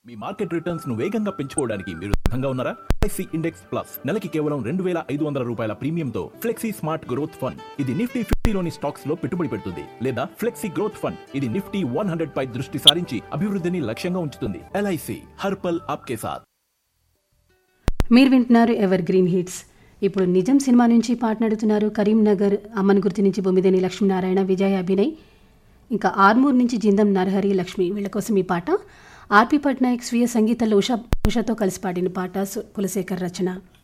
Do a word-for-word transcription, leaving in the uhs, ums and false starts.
మీ market returns ను వేగంగా పెంచుకోవడానికి మీరు సిద్ధంగా ఉన్నారా? ఎల్ఐసి ఇండెక్స్ ప్లస్ నెలకి కేవలం రెండు వేల ఐదు వందల రూపాయల ప్రీమియంతో ఫ్లెక్సీ స్మార్ట్ గ్రోత్ ఫండ్. ఇది నిఫ్టీ ఫిఫ్టీలోని స్టాక్స్ లో పెట్టుబడి పెడుతుంది. లేదా ఫ్లెక్సీ గ్రోత్ ఫండ్, ఇది నిఫ్టీ వన్ హండ్రెడ్ పై దృష్టి సారించి అభివృద్ధిని లక్ష్యంగా ఉంచుతుంది. ఎల్ఐసి హర్పల్ ఆప్కే సాథ్. మీరు వింటున్నారు ఎవర్ గ్రీన్ హిట్స్. ఇప్పుడు నిజం సినిమా నుంచి పాటనాడుతున్నారు కరీంనగర్ అమ్మన్ గుర్తు నుంచి బొమ్మిదేని లక్ష్మీనారాయణ, విజయ్ అభినయ్, ఇంకా ఆర్మూర్ నుంచి జిందం నరహరి లక్ష్మి. వీళ్ళ కోసం ఈ పాట. ఆర్పి పట్నాయక్ స్వీయ సంగీతంలో ఉషా ఉషాతో కలిసి పాడిన పాట, కులశేఖర్ రచన.